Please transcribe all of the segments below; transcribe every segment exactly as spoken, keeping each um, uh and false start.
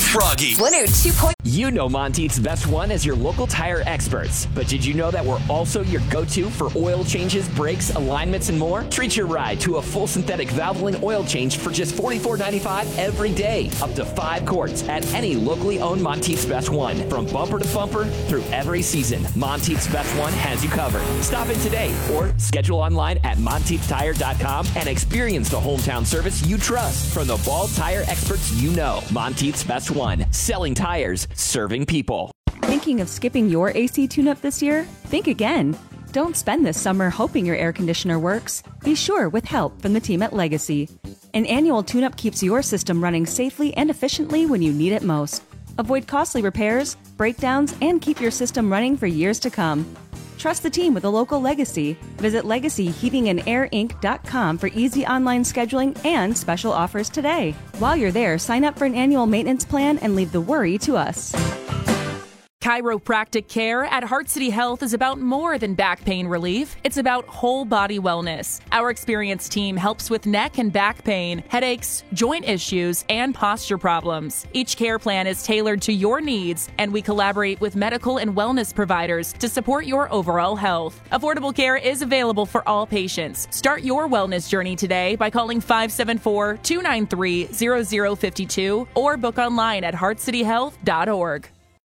Froggy. one oh two point You know Monteith's Best One as your local tire experts. But did you know that we're also your go-to for oil changes, brakes, alignments, and more? Treat your ride to a full synthetic Valvoline oil change for just forty-four ninety-five every day. Up to five quarts at any locally owned Monteith's Best One. From bumper to bumper through every season, Monteith's Best One has you covered. Stop in today or schedule online at monteith tire dot com and experience the hometown service you trust from the bald tire experts you know. Monteith's Best One. Selling tires, serving people. Thinking of skipping your A C tune-up this year? Think again. Don't spend this summer hoping your air conditioner works. Be sure with help from the team at Legacy. An annual tune-up keeps your system running safely and efficiently when you need it most. Avoid costly repairs, breakdowns, and keep your system running for years to come. Trust the team with a local Legacy. Visit legacy heating and air inc dot com for easy online scheduling and special offers today. While you're there, sign up for an annual maintenance plan and leave the worry to us. Chiropractic care at Heart City Health is about more than back pain relief. It's about whole body wellness. Our experienced team helps with neck and back pain, headaches, joint issues, and posture problems. Each care plan is tailored to your needs, and we collaborate with medical and wellness providers to support your overall health. Affordable care is available for all patients. Start your wellness journey today by calling five seven four, two nine three, zero zero five two or book online at heart city health dot org.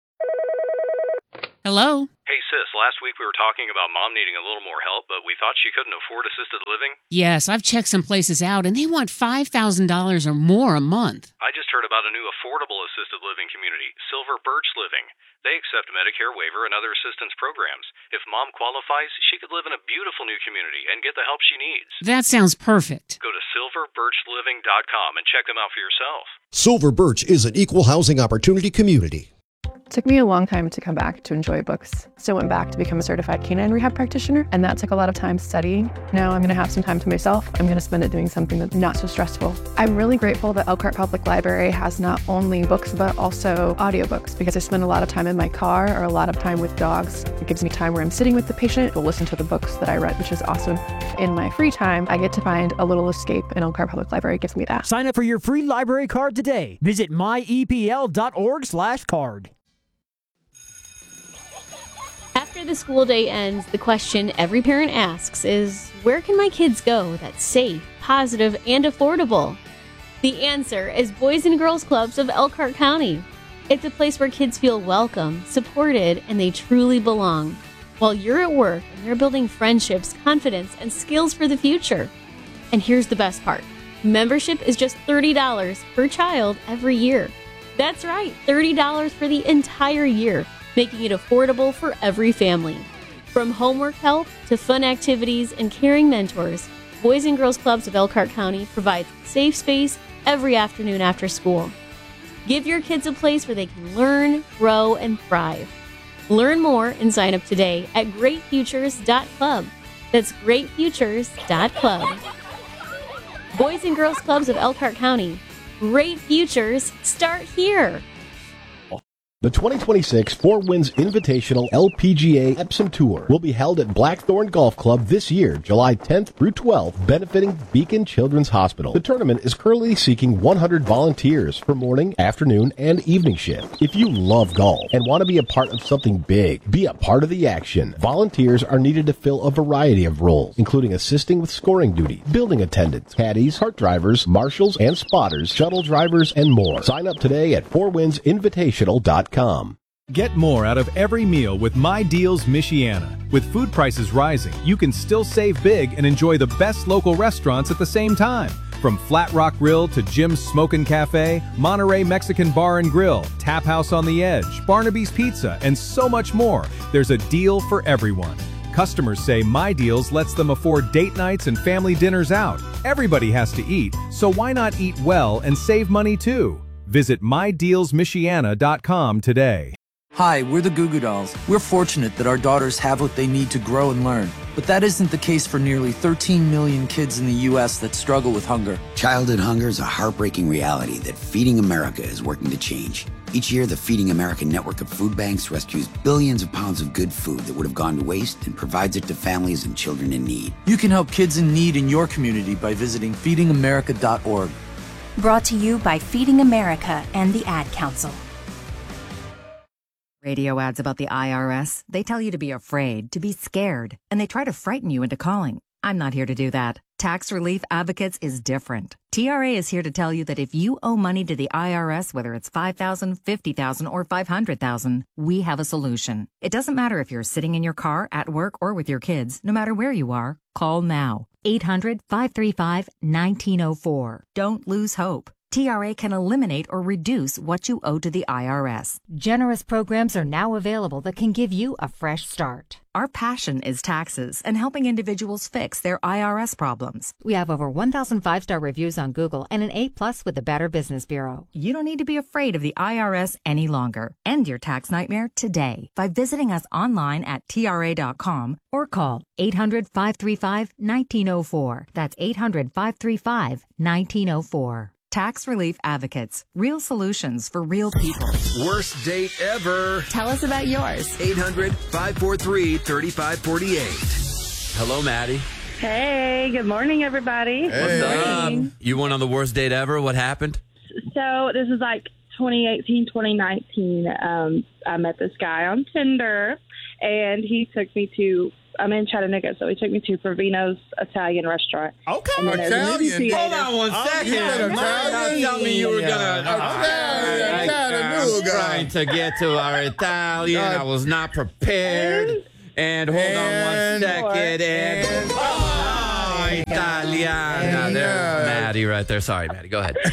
Hello? Hey, sis, last week we were talking about mom needing a little more help, but we thought she couldn't afford assisted living. Yes, I've checked some places out, and they want five thousand dollars or more a month. I just heard about a new affordable assisted living community, Silver Birch Living. They accept Medicare waiver and other assistance programs. If mom qualifies, she could live in a beautiful new community and get the help she needs. That sounds perfect. Go to silver birch living dot com and check them out for yourself. Silver Birch is an equal housing opportunity community. It took me a long time to come back to enjoy books. So I went back to become a certified canine rehab practitioner, and that took a lot of time studying. Now I'm gonna have some time to myself. I'm gonna spend it doing something that's not so stressful. I'm really grateful that Elkhart Public Library has not only books, but also audiobooks, because I spend a lot of time in my car or a lot of time with dogs. It gives me time where I'm sitting with the patient, we'll listen to the books that I read, which is awesome. In my free time, I get to find a little escape, and Elkhart Public Library gives me that. Sign up for your free library card today. Visit my e p l dot org slash card. After the school day ends, the question every parent asks is, where can my kids go that's safe, positive, and affordable? The answer is Boys and Girls Clubs of Elkhart County. It's a place where kids feel welcome, supported, and they truly belong. While you're at work and they're building friendships, confidence, and skills for the future. And here's the best part. Membership is just thirty dollars per child every year. That's right, thirty dollars for the entire year, making it affordable for every family. From homework help to fun activities and caring mentors, Boys and Girls Clubs of Elkhart County provides safe space every afternoon after school. Give your kids a place where they can learn, grow, and thrive. Learn more and sign up today at great futures dot club. That's great futures dot club. Boys and Girls Clubs of Elkhart County. Great futures start here. The twenty twenty-six Four Winds Invitational L P G A Epsom Tour will be held at Blackthorn Golf Club this year, July tenth through twelfth, benefiting Beacon Children's Hospital. The tournament is currently seeking one hundred volunteers for morning, afternoon, and evening shift. If you love golf and want to be a part of something big, be a part of the action. Volunteers are needed to fill a variety of roles, including assisting with scoring duty, building attendants, caddies, cart drivers, marshals, and spotters, shuttle drivers, and more. Sign up today at four winds invitational dot com. Get more out of every meal with My Deals Michiana. With food prices rising, you can still save big and enjoy the best local restaurants at the same time. From Flat Rock Grill to Jim's Smokin' Cafe, Monterey Mexican Bar and Grill, Tap House on the Edge, Barnaby's Pizza, and so much more, there's a deal for everyone. Customers say My Deals lets them afford date nights and family dinners out. Everybody has to eat, so why not eat well and save money too? Visit my deals michiana dot com today. Hi, we're the Goo Goo Dolls. We're fortunate that our daughters have what they need to grow and learn. But that isn't the case for nearly thirteen million kids in the U S that struggle with hunger. Childhood hunger is a heartbreaking reality that Feeding America is working to change. Each year, the Feeding America network of food banks rescues billions of pounds of good food that would have gone to waste and provides it to families and children in need. You can help kids in need in your community by visiting feeding america dot org. Brought to you by Feeding America and the Ad Council. Radio ads about the I R S, they tell you to be afraid, to be scared, and they try to frighten you into calling. I'm not here to do that. Tax Relief Advocates is different. T R A is here to tell you that if you owe money to the I R S, whether it's five thousand dollars, fifty thousand dollars, or five hundred thousand dollars, we have a solution. It doesn't matter if you're sitting in your car, at work, or with your kids. No matter where you are, call now. eight hundred, five three five, one nine zero four. Don't lose hope. T R A can eliminate or reduce what you owe to the I R S. Generous programs are now available that can give you a fresh start. Our passion is taxes and helping individuals fix their I R S problems. We have over one thousand five-star reviews on Google and an A plus with the Better Business Bureau. You don't need to be afraid of the I R S any longer. End your tax nightmare today by visiting us online at T R A dot com or call eight hundred, five three five, one nine zero four. That's eight hundred, five three five, one nine zero four. Tax Relief Advocates. Real solutions for real people. Worst date ever. Tell us about yours. eight hundred, five four three, three five four eight. Hello, Maddie. Hey, good morning, everybody. What's up? You went on the worst date ever? What happened? So this is like twenty eighteen, twenty nineteen. Um, I met this guy on Tinder, and he took me to, I'm in Chattanooga, so he took me to Provino's Italian restaurant. Okay. And then there's a movie Italian. theater. Hold on one Oh, second. you said Italian? Tell me you were going to... Italian. I'm trying to get to our Italian. I was not prepared. And hold on one second. And... Oh, Italiana. There's Maddie right there. Sorry, Maddie. Go ahead.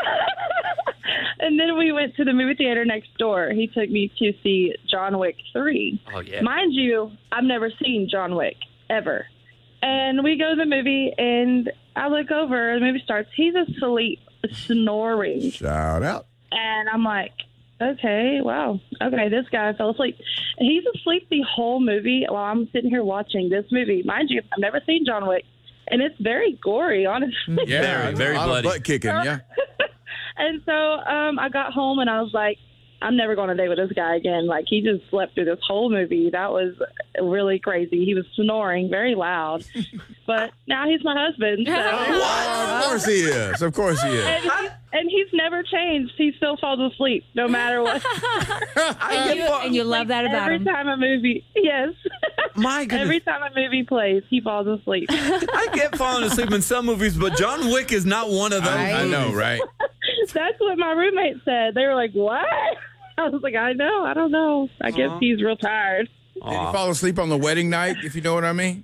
And then we went to the movie theater next door. He took me to see John Wick three. Oh, yeah. Mind you, I've never seen John Wick, ever. And we go to the movie, and I look over, the movie starts. He's asleep, snoring. Shout out. And I'm like, okay, wow. Okay, this guy fell asleep. And he's asleep the whole movie while I'm sitting here watching this movie. Mind you, I've never seen John Wick, and it's very gory, honestly. Yeah, Very, very a lot bloody. of butt kicking, yeah. And so um, I got home, and I was like, I'm never going to date with this guy again. Like, he just slept through this whole movie. That was really crazy. He was snoring very loud. But now he's my husband. So. Of course he is. Of course he is. And, he, and he's never changed. He still falls asleep no matter what. And you, and you love that about Every him. time a movie, yes. My goodness. Every time a movie plays, he falls asleep. I get falling asleep in some movies, but John Wick is not one of those. I, I know, movies. right? That's what my roommate said. They were like, what? I was like, I know. I don't know. I guess Aw. he's real tired. Did you fall asleep on the wedding night, if you know what I mean?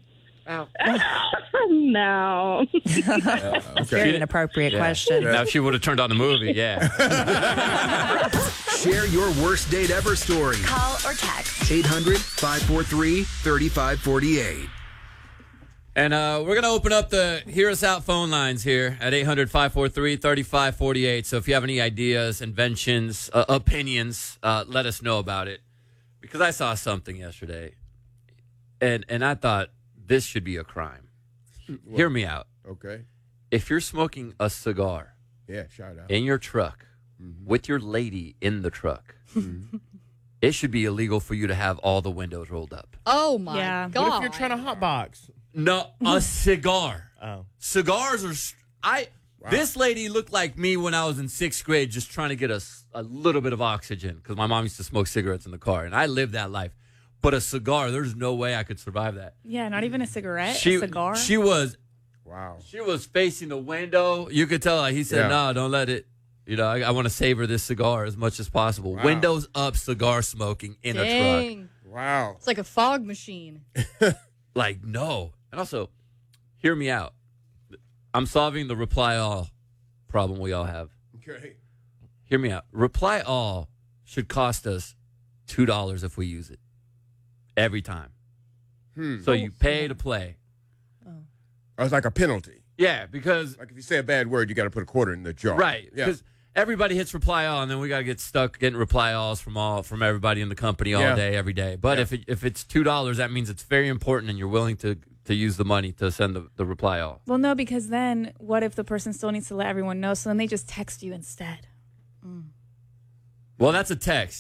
No. Yeah, okay. Very inappropriate question. Now, if she would have turned on the movie, yeah. Share your worst date ever story. Call or text. eight hundred, five four three, three five four eight. And uh, we're going to open up the Hear Us Out phone lines here at eight hundred, five four three, three five four eight. So if you have any ideas, inventions, uh, opinions, uh, let us know about it. Because I saw something yesterday, and, and I thought this should be a crime. What? Hear me out. Okay. If you're smoking a cigar Yeah, shout out. in your truck Mm-hmm. with your lady in the truck, Mm-hmm. it should be illegal for you to have all the windows rolled up. Oh, my Yeah. God. What if you're trying to hotbox? No, a cigar. Oh. Cigars are. s- I. Wow. This lady looked like me when I was in sixth grade, just trying to get a, s- a little bit of oxygen because my mom used to smoke cigarettes in the car, and I lived that life. But a cigar, there's no way I could survive that. Yeah, not even a cigarette, She, a cigar. She was. Wow. She was facing the window. You could tell. Like, he said, Yeah. "No, don't let it." You know, I, I want to savor this cigar as much as possible. Wow. Windows up, cigar smoking in a truck. Dang. Wow. It's like a fog machine. Like, no. And also, hear me out. I'm solving the reply all problem we all have. Okay. Hear me out. Reply all should cost us two dollars if we use it every time. Hmm. So you pay to play. Oh, it's like a penalty. Yeah, because Like if you say a bad word, you got to put a quarter in the jar. right, Yeah. because everybody hits reply all, and then we got to get stuck getting reply alls from all from everybody in the company all Yeah. day, every day. But Yeah. if it, if it's two dollars, that means it's very important, and you're willing to to use the money to send the, the reply all. well, no, because then what if the person still needs to let everyone know? So then they just text you instead. Well, that's a text.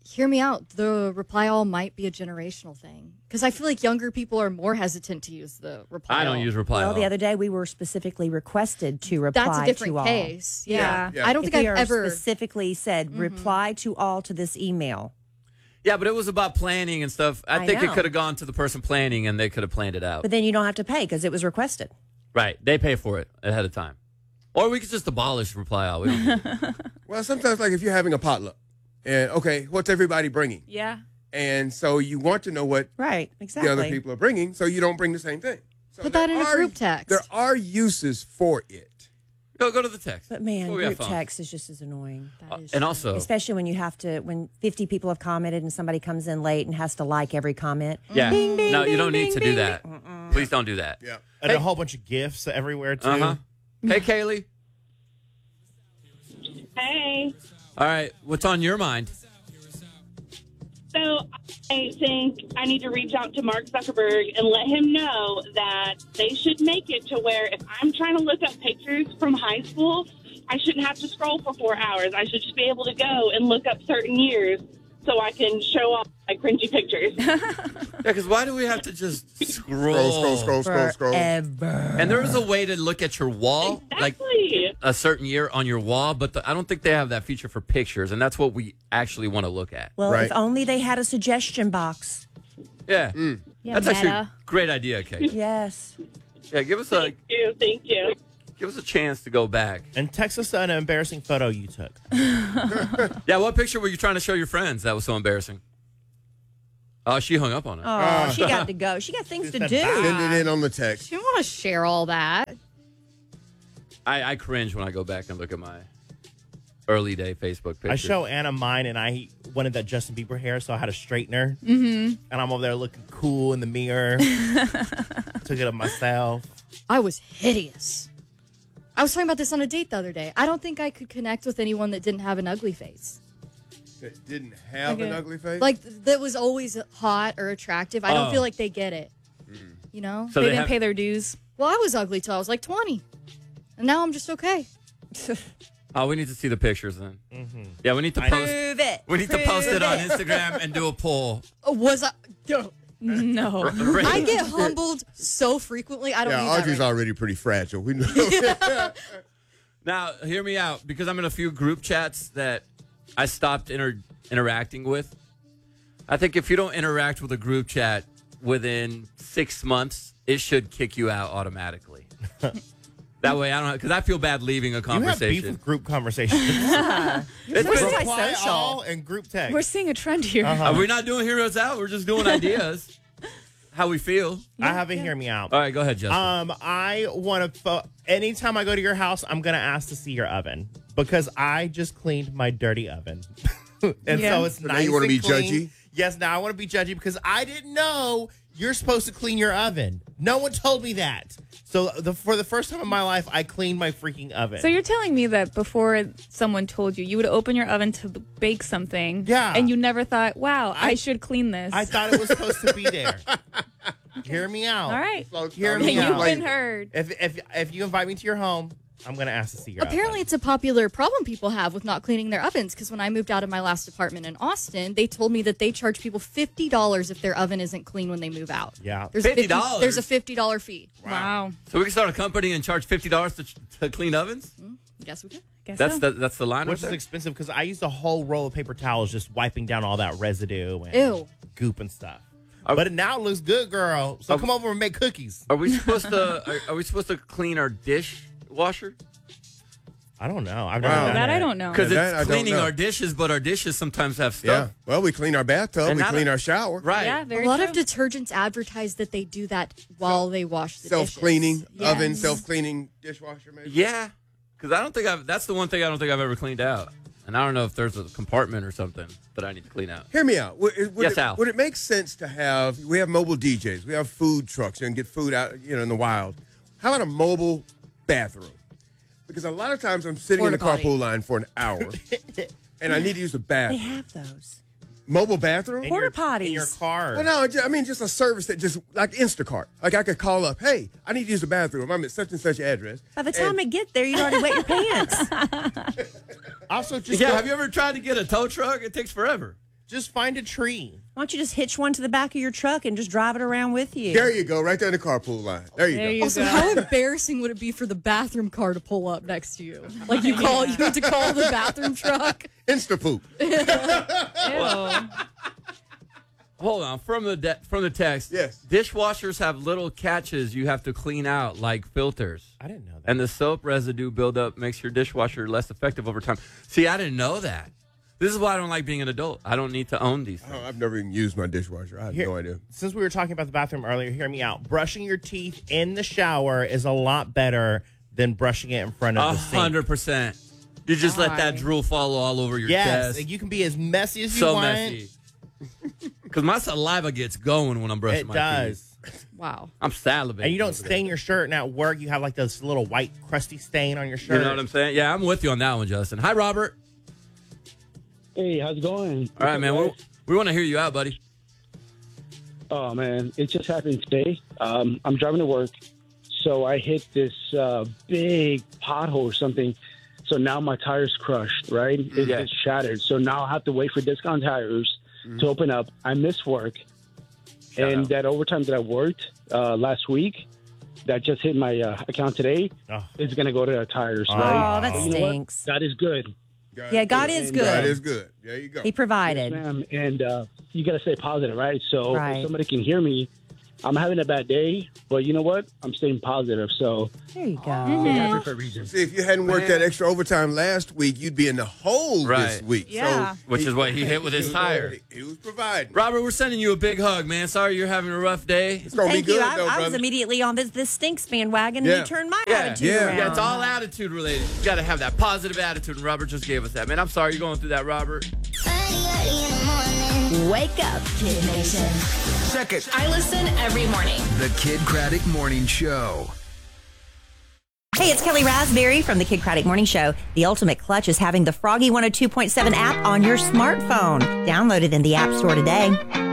hear me out. The reply all might be a generational thing. Because I feel like younger people are more hesitant to use the reply all. I don't use reply Well, all. the other day we were specifically requested to reply That's a different to all. case. Yeah. Yeah. I don't If think we I've are ever specifically said Mhm. reply to all to this email. Yeah, but it was about planning and stuff. I, I think it know. could have gone to the person planning and they could have planned it out. But then you don't have to pay because it was requested. Right. They pay for it ahead of time. Or we could just abolish reply all. We don't Well, sometimes, like if you're having a potluck, and okay, what's everybody bringing? Yeah. And so you want to know what right, the exactly. other people are bringing, so you don't bring the same thing. So put that in a are- group text. There are uses for it. Go go to the text. But man, Well, we have group fun. text is just as annoying. Uh, and also, Especially when you have to, when fifty people have commented and somebody comes in late and has to like every comment. yeah, Bing, bing, no, you bing, don't need bing, to bing, do that. bing. Please don't do that. Yeah, And a whole bunch of gifts everywhere too. Uh huh. Hey, Kaylee. Hey. All right, what's on your mind? So I think I need to reach out to Mark Zuckerberg and let him know that they should make it to where if I'm trying to look up pictures from high school, I shouldn't have to scroll for four hours. I should just be able to go and look up certain years so I can show off my cringy pictures. Yeah, because why do we have to just scroll, Scroll, scroll, scroll, scroll, scroll. Forever. And there is a way to look at your wall, like Exactly. a certain year on your wall, but the, I don't think they have that feature for pictures, and that's what we actually want to look at. Well, Right. if only they had a suggestion box. Yeah, Yeah, that's actually a meta. great idea, Kate. Yes. Yeah, give us a Thank you. Thank you. give us a chance to go back. And text us an embarrassing photo you took. Yeah, what picture were you trying to show your friends that was so embarrassing? Oh, she hung up on it. Oh, she got to go. She got things to do. Send it in on the text. You don't want to share all that. I, I cringe when I go back and look at my early day Facebook pictures. I show Anna mine, and I wanted that Justin Bieber hair, so I had a straightener. Mm-hmm. And I'm over there looking cool in the mirror. Took it of myself. I was hideous. I was talking about this on a date the other day. I don't think I could connect with anyone that didn't have an ugly face. That didn't have Okay. an ugly face? Like, that was always hot or attractive. I don't Oh. feel like they get it. You know? So they, they didn't have- pay their dues. Well, I was ugly till I was like twenty. And now I'm just okay. Oh, we need to see the pictures then. Mm-hmm. Yeah, we need to I- post. Prove it. We need to Prove post it on it. Instagram and do a poll. Uh, Was I? No. I get humbled so frequently. I don't yeah, need that Audrey's right already pretty fragile. We know. Now, hear me out, because I'm in a few group chats that I stopped inter- interacting with. I think if you don't interact with a group chat within six months, it should kick you out automatically. That way, I don't because I feel bad leaving a You have conversation. beef with group conversations. Yeah. It's We're been- Reply antisocial. all and group text. We're seeing a trend here. Uh-huh. Are we not doing heroes out? We're just doing ideas. How we feel. I have a hear me out. All right, go ahead, Justin. Um, I want to. Fo- anytime I go to your house, I'm gonna ask to see your oven because I just cleaned my dirty oven, and Yeah. so it's So now nice. you wanna and be clean. judgy? Yes, now I want to be judgy because I didn't know you're supposed to clean your oven. No one told me that. So the, for the first time in my life, I cleaned my freaking oven. So you're telling me that before someone told you, you would open your oven to bake something, Yeah. and you never thought, "Wow, I, I- should clean this." I thought it was supposed to be there. Hear me out. All right, Hear me you've out. been heard. If if if you invite me to your home, I'm gonna ask to see your Apparently, it's a popular problem people have with not cleaning their ovens. Because when I moved out of my last apartment in Austin, they told me that they charge people fifty dollars if their oven isn't clean when they move out. Yeah, There's a fifty dollars? There's a fifty dollar fee. Wow. So we can start a company and charge fifty dollars to, to clean ovens? Yes, we can. Guess That's so. the that's the line Which right is there? expensive because I used a whole roll of paper towels just wiping down all that residue and Ew. goop and stuff. Are- but it now looks good, girl. So Are- come over and make cookies. Are we supposed to are, are we supposed to clean our dishwasher? I don't know. I've Wow. never done that I it. don't know. Because Yeah, that I it's don't cleaning know. our dishes, but our dishes sometimes have Yeah. stuff. Well, we clean our bathtub. And We not clean a- our shower. Right. Yeah, very a lot true. of detergents advertise that they do that while they wash the dishes. Self-cleaning oven, Yes. self-cleaning dishwasher, maybe. Yeah. Because I don't think I've that's the one thing I don't think I've ever cleaned out. And I don't know if there's a compartment or something that I need to clean out. Hear me out. Would, would Yes, it, Al. Would it make sense to have? We have mobile D Js. We have food trucks and get food out, you know, in the wild. How about a mobile bathroom? Because a lot of times I'm sitting in the Porta potty. carpool line for an hour, and I need to use the They bathroom. have those. Mobile bathroom? In Porta your- potties. in your car. Well, no, ju- I mean just a service that just like Instacart. Like I could call up, hey, I need to use the bathroom. I'm at such and such address. By the time And- it get there, you already wet your pants. Also, just yeah, go, have you ever tried to get a tow truck? It takes forever. Just find a tree. Why don't you just hitch one to the back of your truck and just drive it around with you? There you go, right there in the carpool line. There you There go. you also, how embarrassing would it be for the bathroom car to pull up next to you? Like you call, you have to call the bathroom truck. Insta poop. Hold on, from the de- from the text. Yes. Dishwashers have little catches you have to clean out, like filters. I didn't know that. And the soap residue buildup makes your dishwasher less effective over time. See, I didn't know that. This is why I don't like being an adult. I don't need to own these things. Oh, I've never even used my dishwasher. I have Here- no idea. Since we were talking about the bathroom earlier, hear me out. Brushing your teeth in the shower is a lot better than brushing it in front of A the sink. hundred percent. You just let that drool fall all over your Yes, chest. you can be as messy as you so want. messy. Because my saliva gets going when I'm brushing It my does. teeth. Wow. I'm salivating. And you don't over there. stain your shirt, and at work you have like this little white crusty stain on your shirt. You know what I'm saying? Yeah, I'm with you on that one, Justin. Hi, Robert. Hey, how's it going? All right, man. We, we want to hear you out, buddy. Oh, man. It just happened today. Um, I'm driving to work, so I hit this uh, big pothole or something. So now my tire's crushed, right? It, Yeah. It's shattered. So now I have to wait for Discount Tires Mm-hmm. to open up. I miss work. Shout and out. that overtime that I worked uh, last week that just hit my uh, account today Oh. is going to go to the tires, Oh, right? that But you know what? stinks. That is good. Yeah, God is And, good. uh, That is good. There you go. He provided. Yes, ma'am. And uh, you got to stay positive, right? So Right. if somebody can hear me, I'm having a bad day, but you know what? I'm staying positive. So There you go. I'm happy for a reason. See, if you hadn't worked that extra overtime last week, you'd be in the hole this Right. week. Yeah. So Which is what he hit with his tire. He, he was providing. Robert, we're sending you a big hug, man. Sorry you're having a rough day. It's gonna Thank be you. good I, though, I was brother. immediately on this this stinks bandwagon. Yeah. You turned my Yeah, attitude yeah. around. Yeah, it's all attitude related. You got to have that positive attitude, and Robert just gave us that. Man, I'm sorry you're going through that, Robert. Wake up, Kid Nation. Second, I listen every morning. the Kid Craddock Morning Show. Hey, it's Kelly Raspberry from the Kid Craddock Morning Show. The Ultimate Clutch is having the Froggy one oh two point seven app on your smartphone. Download it in the App Store today.